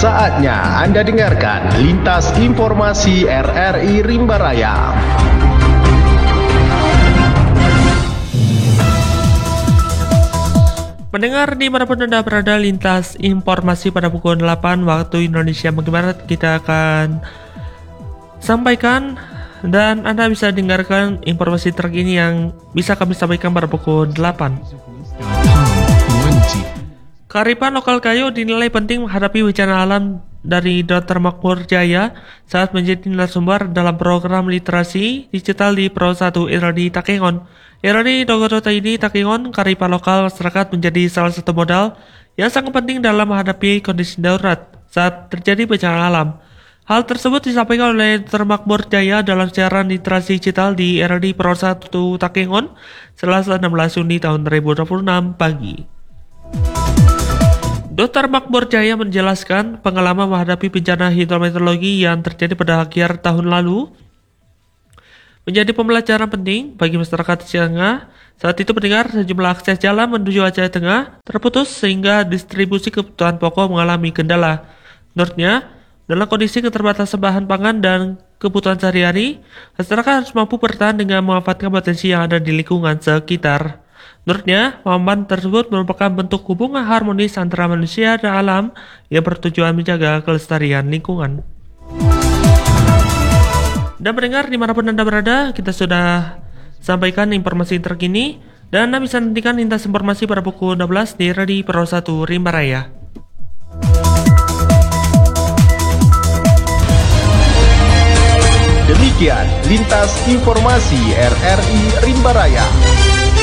Saatnya Anda dengarkan Lintas Informasi RRI Rimba Raya. Pendengar dimanapun Anda berada, Lintas Informasi pada pukul 8 waktu Indonesia Barat kita akan sampaikan, dan Anda bisa dengarkan informasi terkini yang bisa kami sampaikan pada pukul 8. Kearifan lokal kayu dinilai penting menghadapi bencana alam dari Dr. Makmur Jaya saat menjadi narasumber dalam program literasi digital di Pro 1 RRI Takengon. RRI Dogo.id Takengon, kearifan lokal masyarakat menjadi salah satu modal yang sangat penting dalam menghadapi kondisi darurat saat terjadi bencana alam. Hal tersebut disampaikan oleh Dr. Makmur Jaya dalam siaran literasi digital di RRI Pro 1 Takengon Selasa 16 Juni tahun 2026 pagi. Dr. Makmur Jaya menjelaskan pengalaman menghadapi bencana hidrometeorologi yang terjadi pada akhir tahun lalu menjadi pembelajaran penting bagi masyarakat Aceh Tengah. Saat itu mendengar sejumlah akses jalan menuju Aceh Tengah terputus sehingga distribusi kebutuhan pokok mengalami kendala. Menurutnya, dalam kondisi keterbatasan bahan pangan dan kebutuhan sehari-hari, masyarakat harus mampu bertahan dengan memanfaatkan potensi yang ada di lingkungan sekitar. Menurutnya, pemahaman tersebut merupakan bentuk hubungan harmonis antara manusia dan alam yang bertujuan menjaga kelestarian lingkungan. Dan mendengar dimanapun Anda berada, kita sudah sampaikan informasi terkini, dan Anda bisa nantikan lintas informasi pada pukul 16 di RRI Pro 1 Rimba Raya. Demikian Lintas Informasi RRI Rimba Raya.